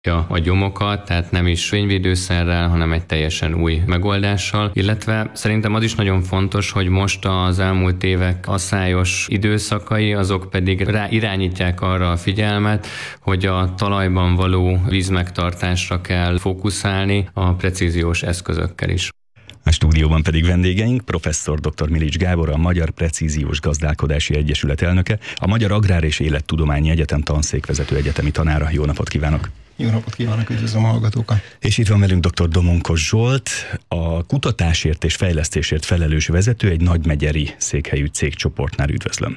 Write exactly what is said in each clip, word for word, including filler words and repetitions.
a gyomokat, tehát nem is fényvédőszerrel, hanem egy teljesen új megoldással, illetve szerintem az is nagyon fontos, hogy most az elmúlt évek asszályos időszakai, azok pedig rá irányítják arra a figyelmet, hogy a talajban való vízmegtartásra kell fókuszálni a precíziós eszközökkel is. A stúdióban pedig vendégeink, professzor dr. Milics Gábor, a Magyar Precíziós Gazdálkodási Egyesület elnöke, a Magyar Agrár és Élettudományi Egyetem tanszékvezető egyetemi tanára. Jó napot kívánok! Jó napot kívánok, üdvözlöm a hallgatókat! És itt van velünk dr. Domonkos Zsolt, a kutatásért és fejlesztésért felelős vezető, egy nagymegyeri székhelyű cégcsoportnál. Üdvözlöm!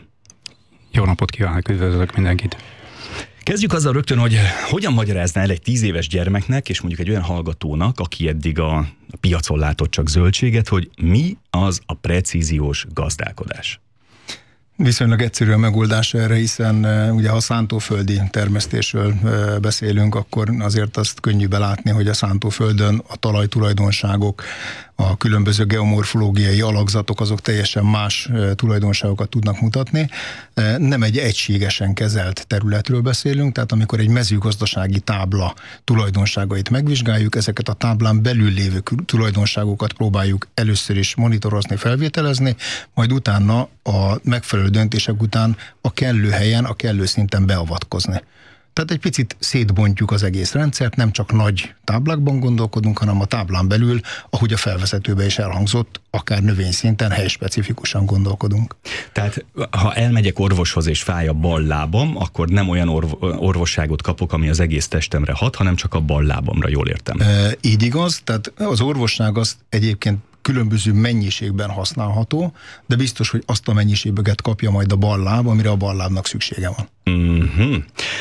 Jó napot kívánok, üdvözlök mindenkit! Kezdjük azzal rögtön, hogy hogyan magyarázná el egy tíz éves gyermeknek, és mondjuk egy olyan hallgatónak, aki eddig a piacon látott csak zöldséget, hogy mi az a precíziós gazdálkodás? Viszonylag egyszerű a megoldás erre, hiszen ugye ha szántóföldi termesztésről beszélünk, akkor azért azt könnyű belátni, hogy a szántóföldön a talajtulajdonságok, a különböző geomorfológiai alakzatok azok teljesen más tulajdonságokat tudnak mutatni. Nem egy egységesen kezelt területről beszélünk, tehát amikor egy mezőgazdasági tábla tulajdonságait megvizsgáljuk, ezeket a táblán belül lévő tulajdonságokat próbáljuk először is monitorozni, felvételezni, majd utána a megfelelő döntések után a kellő helyen, a kellő szinten beavatkozni. Tehát egy picit szétbontjuk az egész rendszert, nem csak nagy táblákban gondolkodunk, hanem a táblán belül, ahogy a felvezetőben is elhangzott, akár növényszinten, helyspecifikusan gondolkodunk. Tehát ha elmegyek orvoshoz és fáj a bal lábam, akkor nem olyan orv- orvosságot kapok, ami az egész testemre hat, hanem csak a bal lábamra, jól értem. E, így igaz, tehát az orvosság az egyébként különböző mennyiségben használható, de biztos, hogy azt a mennyiséget kapja majd a bal láb, amire a bal lábnak szüksége van. Mm-hmm.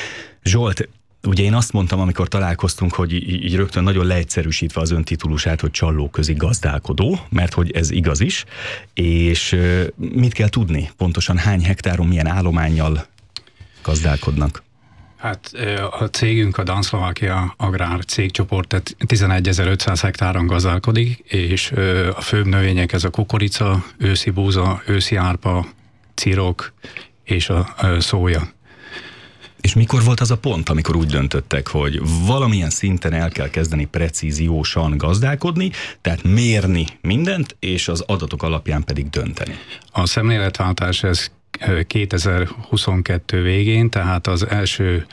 Zsolt, ugye én azt mondtam, amikor találkoztunk, hogy így, így rögtön nagyon leegyszerűsítve az öntitulusát, hogy csallóközi gazdálkodó, mert hogy ez igaz is, és mit kell tudni? Pontosan hány hektáron, milyen állománnyal gazdálkodnak? Hát a cégünk, a Danszlovákia Agrár cégcsoport tizenegyezer-ötszáz hektáron gazdálkodik, és a főbb növények ez a kukorica, őszi búza, őszi árpa, cirok és a szója. És mikor volt az a pont, amikor úgy döntöttek, hogy valamilyen szinten el kell kezdeni precíziósan gazdálkodni, tehát mérni mindent, és az adatok alapján pedig dönteni? A szemléletváltás ez kétezer-huszonkettő végén, tehát az első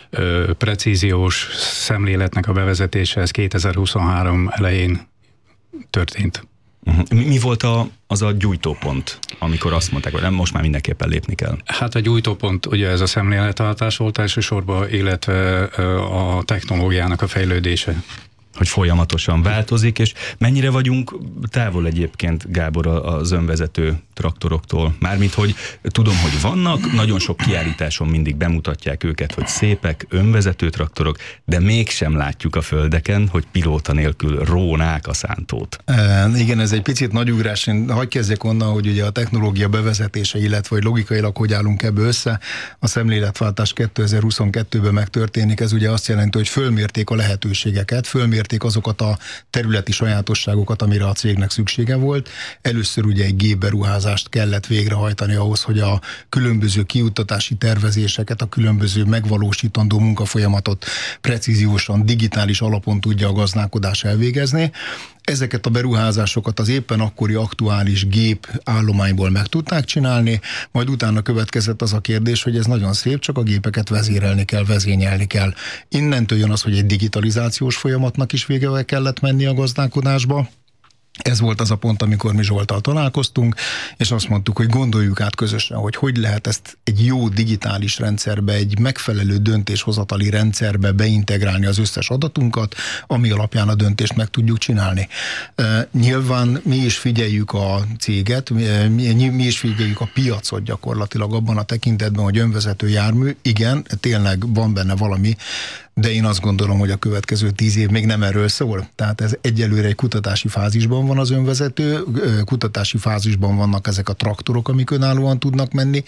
ö, precíziós szemléletnek a bevezetése ez kétezer-huszonhárom elején történt. Uh-huh. Mi volt a, az a gyújtópont, amikor azt mondták, hogy nem, most már mindenképpen lépni kell? Hát a gyújtópont ugye ez a szemléletváltás volt elsősorban, illetve a technológiának a fejlődése. Hogy folyamatosan változik, és mennyire vagyunk távol egyébként, Gábor, az önvezető traktoroktól? Mármint, hogy tudom, hogy vannak, nagyon sok kiállításon mindig bemutatják őket, hogy szépek, önvezető traktorok, de mégsem látjuk a földeken, hogy pilóta nélkül rónák a szántót. E, igen, ez egy picit nagy ugrás. Én hadd kezdjek onnan, hogy ugye a technológia bevezetése, illetve hogy logikailag hogy állunk ebbe össze. A szemléletváltás kétezer-huszonkettőben megtörténik, ez ugye azt jelenti, hogy fölmérték a lehetőségeket, fölmérték azokat a területi sajátosságokat, amire a cégnek szüksége volt. Először ugye egy gépberuházást kellett végrehajtani ahhoz, hogy a különböző kiuttatási tervezéseket, a különböző megvalósítandó munkafolyamatot precíziósan, digitális alapon tudja a gazdálkodás elvégezni. Ezeket a beruházásokat az éppen akkori aktuális gép állományból meg tudták csinálni, majd utána következett az a kérdés, hogy ez nagyon szép, csak a gépeket vezérelni kell, vezényelni kell. Innentől jön az, hogy egy digitalizációs folyamatnak is vége kellett menni a gazdálkodásba. Ez volt az a pont, amikor mi Zsolttal találkoztunk, és azt mondtuk, hogy gondoljuk át közösen, hogy hogy lehet ezt egy jó digitális rendszerbe, egy megfelelő döntéshozatali rendszerbe beintegrálni az összes adatunkat, ami alapján a döntést meg tudjuk csinálni. E, nyilván mi is figyeljük a céget, mi, mi is figyeljük a piacot gyakorlatilag abban a tekintetben, hogy önvezető jármű, igen, tényleg van benne valami, de én azt gondolom, hogy a következő tíz év még nem erről szól. Tehát ez egyelőre egy kutatási fázisban van az önvezető, kutatási fázisban vannak ezek a traktorok, amik önállóan tudnak menni.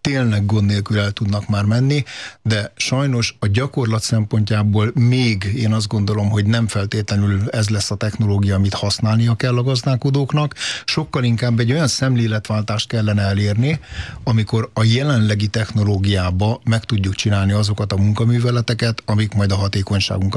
tényleg gond nélkül el tudnak már menni, de sajnos a gyakorlat szempontjából még én azt gondolom, hogy nem feltétlenül ez lesz a technológia, amit használnia kell a gazdálkodóknak, sokkal inkább egy olyan szemléletváltást kellene elérni, amikor a jelenlegi technológiába meg tudjuk csinálni azokat a munkaműveleteket, amik majd a hatékonyságunkat